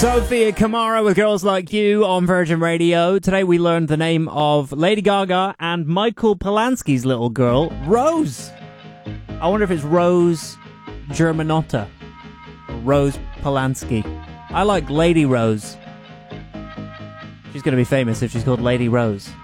Sophia Kamara with Girls Like You on Virgin Radio. Today we learned the name of Lady Gaga and Michael Polanski's little girl, Rose. I wonder if it's Rose Germanotta or Rose Polanski. I like Lady Rose. She's going to be famous if she's called Lady Rose.